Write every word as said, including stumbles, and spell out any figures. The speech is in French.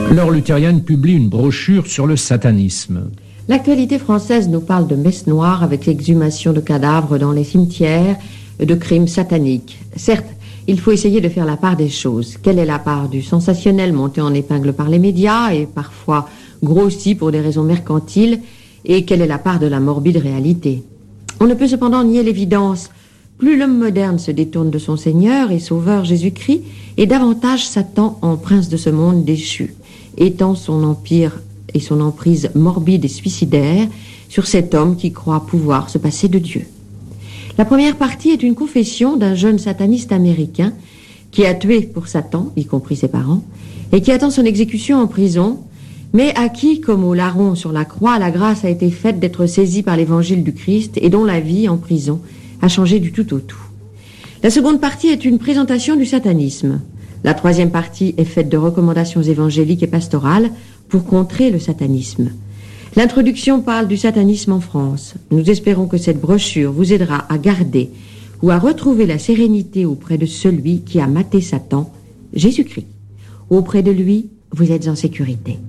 L'Heure luthérienne publie une brochure sur le satanisme. L'actualité française nous parle de messe noire avec l'exhumation de cadavres dans les cimetières, de crimes sataniques. Certes, il faut essayer de faire la part des choses. Quelle est la part du sensationnel monté en épingle par les médias et parfois grossi pour des raisons mercantiles, et quelle est la part de la morbide réalité? On ne peut cependant nier l'évidence. Plus l'homme moderne se détourne de son Seigneur et Sauveur Jésus-Christ, et davantage Satan en prince de ce monde déchu, étend son empire et son emprise morbide et suicidaire sur cet homme qui croit pouvoir se passer de Dieu. La première partie est une confession d'un jeune sataniste américain qui a tué pour Satan, y compris ses parents, et qui attend son exécution en prison, mais à qui, comme au larron sur la croix, la grâce a été faite d'être saisi par l'évangile du Christ et dont la vie en prison a changé du tout au tout. La seconde partie est une présentation du satanisme. La troisième partie est faite de recommandations évangéliques et pastorales pour contrer le satanisme. L'introduction parle du satanisme en France. Nous espérons que cette brochure vous aidera à garder ou à retrouver la sérénité auprès de celui qui a maté Satan, Jésus-Christ. Auprès de lui, vous êtes en sécurité.